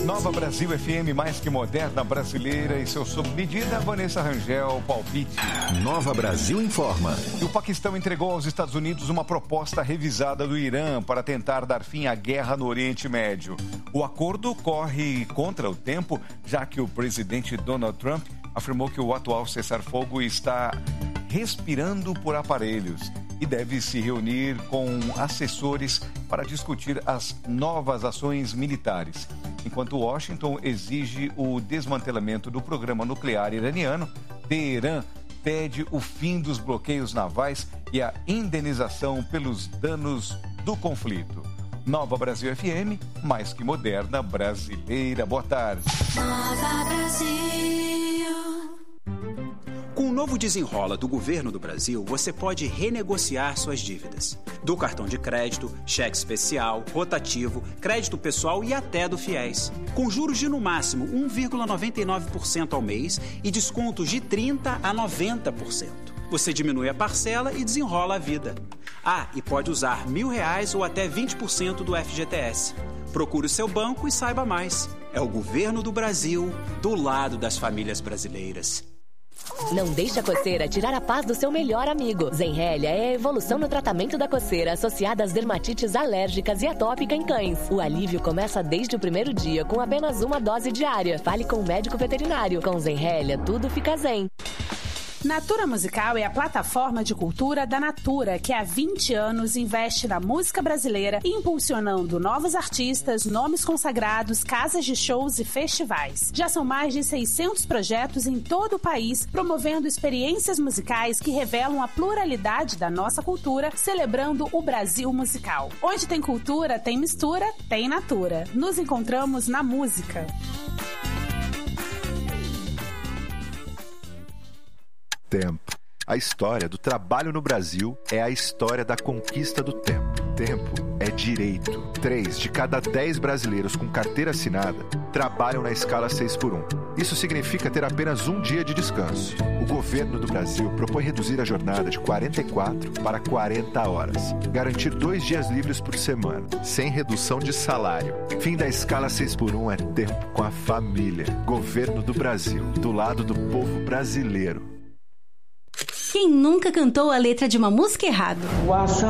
Nova Brasil FM, mais que moderna, brasileira e seu sob medida, Vanessa Rangel, palpite. Nova Brasil informa. E o Paquistão entregou aos Estados Unidos uma proposta revisada do Irã para tentar dar fim à guerra no Oriente Médio. O acordo corre contra o tempo, já que o presidente Donald Trump afirmou que o atual cessar-fogo está respirando por aparelhos e deve se reunir com assessores para discutir as novas ações militares. Enquanto Washington exige o desmantelamento do programa nuclear iraniano, Teherã pede o fim dos bloqueios navais e a indenização pelos danos do conflito. Nova Brasil FM, mais que moderna, brasileira. Boa tarde. Nova Brasil. Com o novo Desenrola do Governo do Brasil, você pode renegociar suas dívidas. Do cartão de crédito, cheque especial, rotativo, crédito pessoal e até do FIES. Com juros de no máximo 1,99% ao mês e descontos de 30% a 90%. Você diminui a parcela e desenrola a vida. Ah, e pode usar R$1.000 ou até 20% do FGTS. Procure o seu banco e saiba mais. É o Governo do Brasil, do lado das famílias brasileiras. Não deixe a coceira tirar a paz do seu melhor amigo. Zenrelia é a evolução no tratamento da coceira associada às dermatites alérgicas e atópica em cães. O alívio começa desde o primeiro dia com apenas uma dose diária. Fale com o médico veterinário. Com Zenrelia, tudo fica zen. Natura Musical é a plataforma de cultura da Natura, que há 20 anos investe na música brasileira, impulsionando novos artistas, nomes consagrados, casas de shows e festivais. Já são mais de 600 projetos em todo o país, promovendo experiências musicais que revelam a pluralidade da nossa cultura, celebrando o Brasil musical. Onde tem cultura, tem mistura, tem Natura. Nos encontramos na música. Tempo. A história do trabalho no Brasil é a história da conquista do tempo. Tempo é direito. 3 de cada 10 brasileiros com carteira assinada trabalham na escala 6x1. Isso significa ter apenas um dia de descanso. O governo do Brasil propõe reduzir a jornada de 44 para 40 horas. Garantir 2 dias livres por semana, sem redução de salário. Fim da escala 6x1 é tempo com a família. Governo do Brasil, do lado do povo brasileiro. Quem nunca cantou a letra de uma música errado?